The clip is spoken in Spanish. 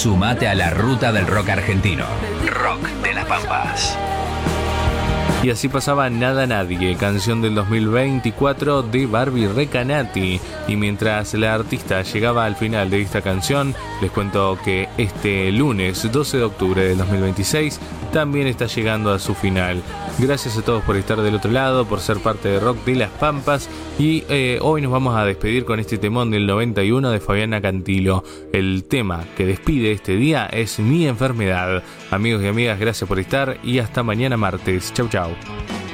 Sumate a la ruta del rock argentino. Rock de las Pampas. Y así pasaba Nada Nadie, canción del 2024 de Barbie Recanati. Y mientras la artista llegaba al final de esta canción, les cuento que este lunes 12 de octubre del 2026 también está llegando a su final. Gracias a todos por estar del otro lado, por ser parte de Rock de las Pampas. Y hoy nos vamos a despedir con este temón del 91 de Fabiana Cantilo. El tema que despide este día es Mi Enfermedad. Amigos y amigas, gracias por estar y hasta mañana martes. Chau, chau.